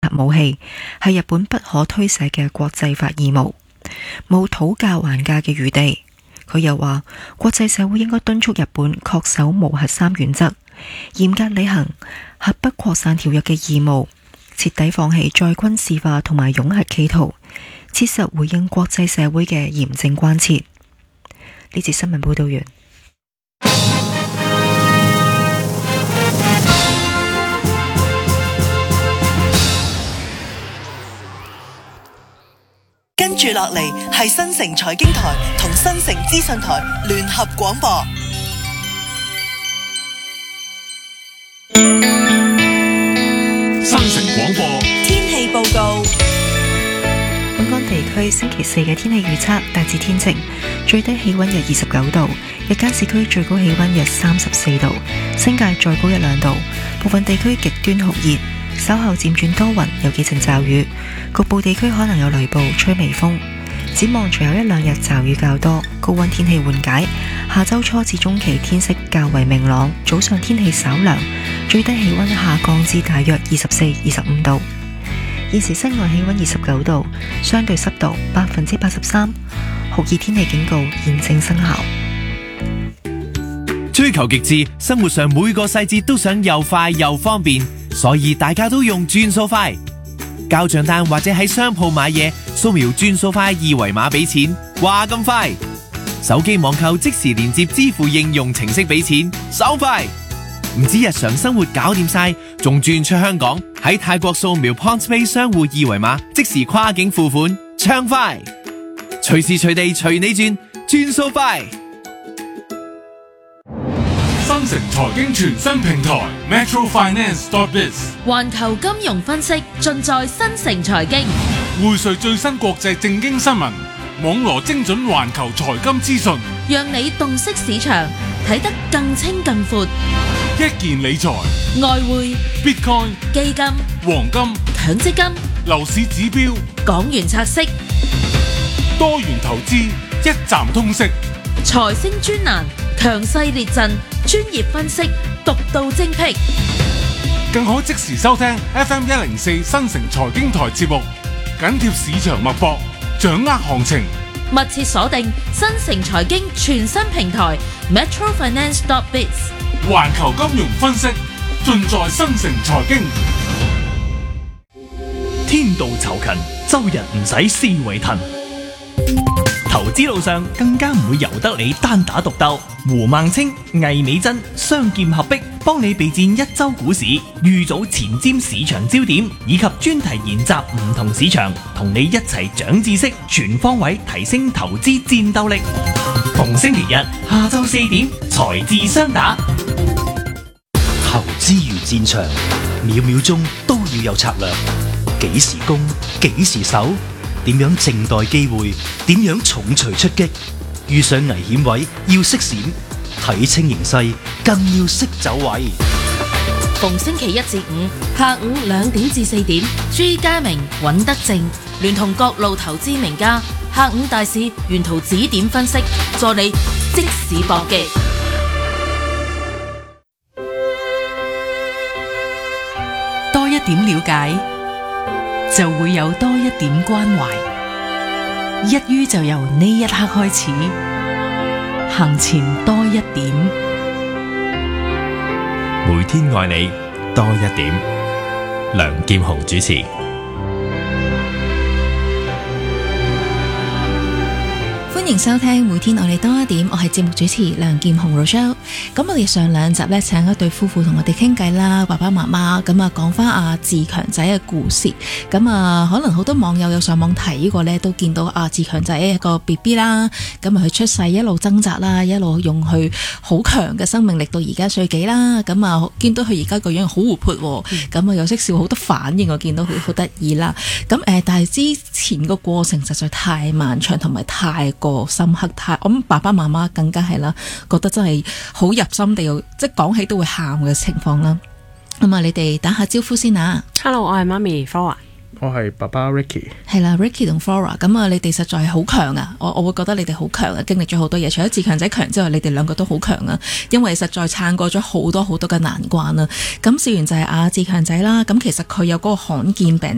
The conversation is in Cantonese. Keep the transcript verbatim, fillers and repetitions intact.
核武器，係日本不可推卸嘅國際法義務，冇討價還價嘅餘地。佢又話，國際社會應該敦促日本恪守無核三原則，嚴格履行核不擴散條約嘅義務，徹底放棄再軍事化同埋擁核企圖，切實回應國際社會嘅嚴正關切。呢節新聞報道完。 跟住落嚟係新城財經台同新城資訊台聯合廣播。 新城廣播天氣報告。 本港地區星期四嘅天氣預測大致天晴，最低氣溫約二十九度，日間市區最高氣溫約三十四度，新界再高一兩度，部分地區極端酷熱。稍後漸轉多雲，有幾陣驟雨，局部地區可能有雷暴，吹微風。展望隨後一兩日驟雨較多，高溫天氣緩解。下周初至中期天色較為明朗，早上天氣稍涼，最低氣溫下降至大約二十四、二十五度。現時室外氣溫二十九度，相對濕度百分之八十三，酷熱天氣警告現正生效。 追求極致，生活上每個細節都想又快又方便，所以大家都用轉數快。交賬單或者喺商鋪買嘢，掃描轉數快二維碼俾錢，話咁快。手機網購即時連接支付應用程式俾錢，手快。唔止日常生活搞掂晒，仲轉出香港，喺泰國掃描 PointsPay 商戶二維碼，即時跨境付款，暢快。隨時隨地隨你轉，轉數快。 新城財經全新平台 Metro Finance dot biz， 環球金融分析盡在新城財經， 匯萃最新國際政經新聞，網羅精準環球財金資訊， 讓你洞悉市場，睇得更清更闊。 一件理財、 外匯、 Bitcoin、 基金、 黃金、 強積金、 樓市指標、 港元拆息、 多元投資，一站通識。 財星專欄，強勢列陣，專業分析，獨到精闢， 更可即時收聽 F M 一零四新城財經台節目，緊貼市場脈搏，掌握行情。 密切鎖定新城財經全新平台 Metro Finance dot biz， 環球金融分析盡在新城財經。 天道酬勤，周日唔使思維騰。投資路上更加唔會由得你單打獨鬥，胡孟青、魏美珍雙劍合璧，幫你備戰一周股市，預早前瞻市場焦點，以及專題研習唔同市場，同你一齊長知識，全方位提升投資戰鬥力。逢星期日下晝四點，財智雙打。 投資如戰場，秒秒鐘都要有策略，幾時攻，幾時守。點樣靜待機會？點樣重錘出擊？遇上危險位要識閃，睇清形勢更要識走位。 逢星期一至五下午兩點至四點，朱家明、尹德正聯同各路投資名家，下午大市沿途指點分析，助你即時搏擊。 多一點了解，就會有多一點關懷，一於就由呢一刻開始，行前多一點。 每天愛你多一點。梁劍雄主持。 歡迎收聽每天我哋多一點，我係節目主持梁劍雄 Rochelle。咁我哋上兩集咧，請一對夫婦同我哋傾偈啦，爸爸媽媽咁啊，講翻阿自強仔嘅故事。咁啊，可能好多網友有上網睇過咧，都見到阿自強仔一個 B B 啦，咁啊佢出世一路掙扎啦，一路用佢好強嘅生命力到而家歲幾啦。咁啊見到佢而家個樣好活潑，咁啊又識笑，好多反應，我見到佢好得意啦。咁誒，但係之前個過程實在太漫長同埋太過深刻，太我諗爸爸媽媽更加係啦，覺得真係好入心地，即係講起都會喊嘅情況啦。咁啊，你哋打下招呼先啊。 Hello， 我係媽咪 Flora， 我係爸爸 Ricky。 係啦 ，Ricky 同 Flora， 咁啊，你哋實在係好強啊！我我會覺得你哋好強啊，經歷咗好多嘢。除咗自強仔強之外，你哋兩個都好強啊，因為實在撐過咗好多好多嘅難關啦。咁事緣就係阿自強仔啦，咁其實佢有嗰個罕見病。